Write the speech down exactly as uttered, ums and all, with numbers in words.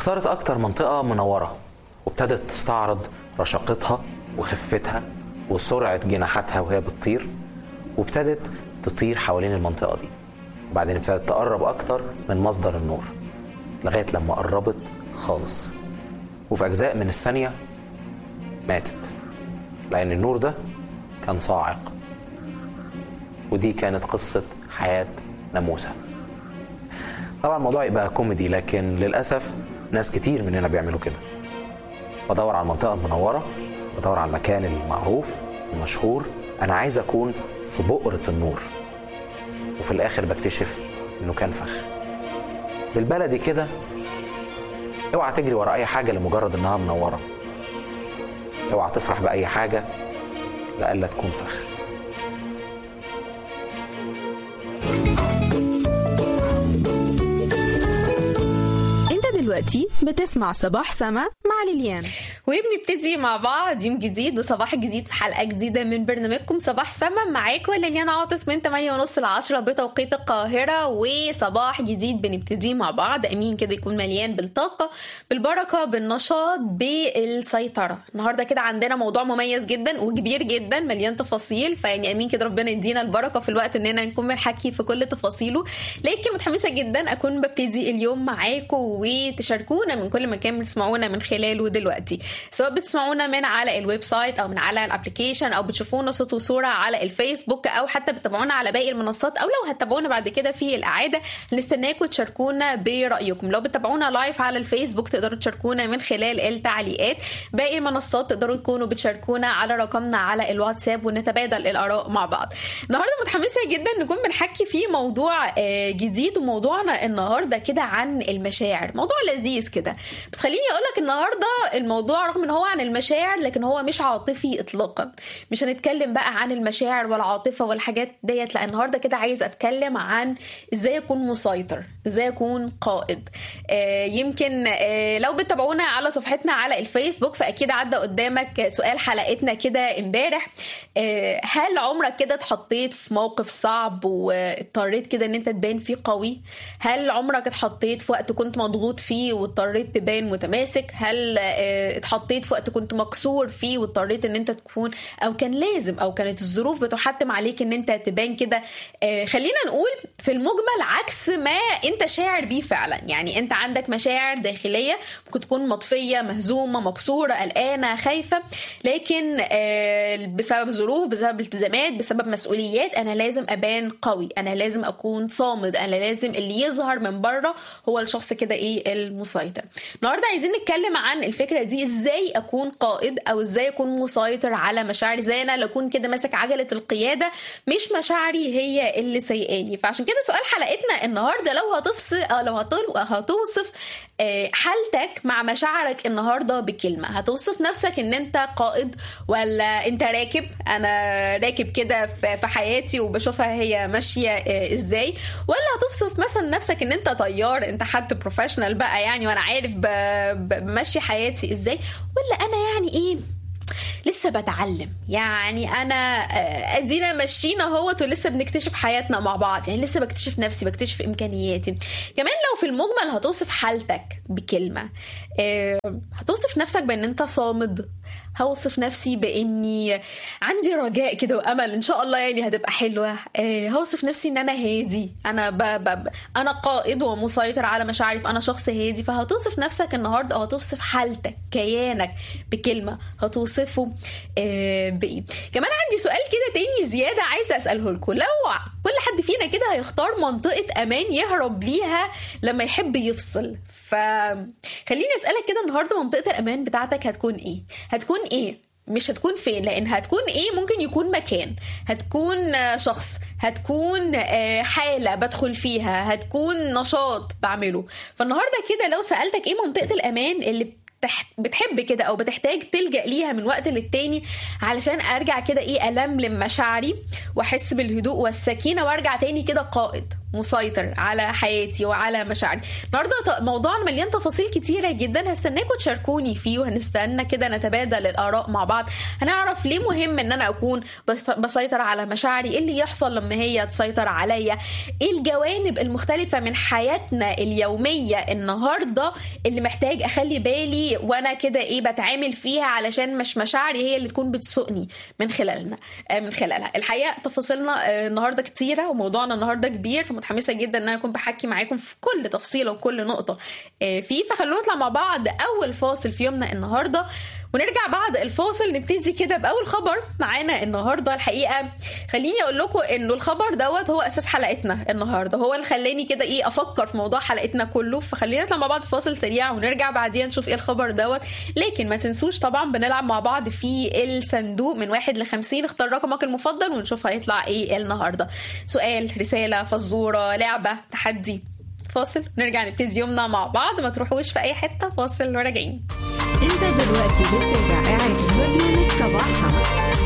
اختارت أكتر منطقة منورة وابتدت تستعرض رشاقتها وخفتها وسرعة جناحاتها وهي بتطير، وابتدت تطير حوالين المنطقة دي. وبعدين ابتدت تقرب أكتر من مصدر النور لغاية لما قربت خالص، وفي أجزاء من الثانية ماتت لأن النور ده كان صاعق. ودي كانت قصة حياة ناموسة. طبعا الموضوع يبقى كوميدي، لكن للأسف ناس كتير مننا بيعملوا كده. بدور على المنطقة المنورة، بدور على المكان المعروف المشهور، أنا عايز أكون في بؤرة النور، وفي الآخر بكتشف إنه كان فخ. بالبلدي كده، اوعى تجري ورا أي حاجة لمجرد إنها منورة، اوعى تفرح بأي حاجة لألا تكون فخ. دلوقتي بتسمع صباح سما مع ليليان، وبنبتدي مع بعض يوم جديد وصباح جديد في حلقة جديدة من برنامجكم صباح سما. معاكم ليليان عاطف من ثمانية ونص لعشرة بتوقيت القاهرة، وصباح جديد بنبتدي مع بعض. أمين كده يكون مليان بالطاقة بالبركة بالنشاط بالسيطرة. النهاردة كده عندنا موضوع مميز جدا وكبير جدا مليان تفاصيل، فيعني أمين كده ربنا يدينا البركة في الوقت إننا نكون بنحكي في كل تفاصيله. لكن متحمسة جدا أكون ببتدي اليوم معاكم وتشاركونا من كل مكان بتسمعونا من خلاله دلوقتي، سواء بتسمعونا من على الويب سايت او من على الابليكيشن او بتشوفونا صوت وصوره على الفيسبوك او حتى بتتابعونا على باقي المنصات، او لو هتتابعونا بعد كده في الاعاده نستناكم تشاركونا برايكم. لو بتتابعونا لايف على الفيسبوك تقدروا تشاركونا من خلال التعليقات. باقي المنصات تقدروا تكونوا بتشاركونا على رقمنا على الواتساب ونتبادل الاراء مع بعض. النهارده متحمسه جدا نكون بنحكي في موضوع جديد، وموضوعنا النهارده كده عن المشاعر. موضوع لذيذ كده، بس خليني اقولك النهارده الموضوع رغم ان هو عن المشاعر لكن هو مش عاطفي اطلاقا. مش هنتكلم بقى عن المشاعر والعاطفه والحاجات ديت، لا النهارده كده عايز اتكلم عن ازاي اكون مسيطر، ازاي اكون قائد. آه يمكن آه لو بتتابعونا على صفحتنا على الفيسبوك فاكيد عدى قدامك سؤال حلقتنا كده امبارح. آه هل عمرك كده اتحطيت في موقف صعب واضطريت كده ان انت تبان فيه قوي؟ هل عمرك اتحطيت في وقت كنت مضغوط فيه واضطريت تبان متماسك؟ هل اه اتحطيت في وقت كنت مكسور فيه واضطريت ان انت تكون، او كان لازم، او كانت الظروف بتحتم عليك ان انت تبان كده؟ اه خلينا نقول في المجمل عكس ما انت شاعر بيه فعلا. يعني انت عندك مشاعر داخلية ممكن تكون مطفية، مهزومة، مكسورة، قلقانة، خايفة، لكن اه بسبب ظروف، بسبب التزامات، بسبب مسؤوليات انا لازم ابان قوي، انا لازم اكون صامد، انا لازم اللي يظهر من بره هو الشخص كده ايه المسيطر. النهارده عايزين نتكلم عن الفكره دي، ازاي اكون قائد او ازاي اكون مسيطر على مشاعري، ازاي انا اكون كده ماسك عجله القياده مش مشاعري هي اللي سايقاني. فعشان كده سؤال حلقتنا النهارده لو هتفصل او لو هتوصف حالتك مع مشاعرك النهارده بكلمه، هتوصف نفسك ان انت قائد ولا انت راكب؟ انا راكب كده في حياتي وبشوفها هي ماشيه ازاي، ولا هتوصف مثلا نفسك ان انت طيار، انت حد بروفيشنال بقى يعني وانا عارف بمشي حياتي ازاي، ولا انا يعني ايه لسه بتعلم، يعني انا ادينا ماشيين اهوت ولسه بنكتشف حياتنا مع بعض، يعني لسه بكتشف نفسي، بكتشف امكانياتي. كمان لو في المجمل هتوصف حالتك بكلمه، هتوصف نفسك بان انت صامد، هوصف نفسي باني عندي رجاء كده وامل ان شاء الله يعني هتبقى حلوه، هوصف نفسي ان انا هادي، انا ب... ب... انا قائد ومسيطر على مشاعري، فانا شخص هادي. فهتوصف نفسك النهارده او هتوصف حالتك كيانك بكلمه، هتوصفه بايه؟ كمان عندي سؤال كده تاني زياده عايزه اساله لكم. لو كل حد فينا كده هيختار منطقه امان يهرب ليها لما يحب يفصل، فخليني اسالك كده النهارده منطقه الامان بتاعتك هتكون ايه؟ هتكون ايه؟ مش هتكون فين، لان هتكون ايه ممكن يكون مكان، هتكون شخص، هتكون حالة بدخل فيها، هتكون نشاط بعمله. فالنهاردة كده لو سألتك ايه منطقة الامان اللي بتحب كده او بتحتاج تلجأ ليها من وقت للتاني علشان ارجع كده ايه ألملم مشاعري واحس بالهدوء والسكينة وارجع تاني كده قائد، مسيطر على حياتي وعلى مشاعري. النهارده موضوعنا مليان تفاصيل كتيره جدا، هستناكم تشاركوني فيه وهنستنى كده نتبادل الاراء مع بعض. هنعرف ليه مهم ان انا اكون بسيطر على مشاعري، ايه اللي يحصل لما هي تسيطر عليا، ايه الجوانب المختلفه من حياتنا اليوميه النهارده اللي محتاج اخلي بالي وانا كده ايه بتعامل فيها علشان مش مشاعري هي اللي تكون بتسوقني من خلالنا من خلالها. الحقيقه تفاصيلنا النهارده كتيره وموضوعنا النهارده كبير، فمتحمسه جدا ان انا اكون بحكي معاكم في كل تفصيله وكل نقطه فيه. فخلونا نطلع مع بعض اول فاصل في يومنا النهارده، ونرجع بعد الفاصل نبتدي كده باول خبر معانا النهارده. الحقيقه خليني اقول لكم انه الخبر دوت هو اساس حلقتنا النهارده، هو اللي خلاني كده ايه افكر في موضوع حلقتنا كله. فخلينا نطلع مع بعض فاصل سريع ونرجع بعدين نشوف ايه الخبر دوت. لكن ما تنسوش طبعا بنلعب مع بعض في الصندوق من واحد لخمسين، اختار رقمك المفضل ونشوف هيطلع ايه النهارده. سؤال، رساله، فزوره، لعبه، تحدي. فاصل نرجع نبتدي يومنا مع بعض، ما تروحوش في اي حته، فاصل وراجعين. انت دلوقتي بتتابع قاعد برنامج صباح سما.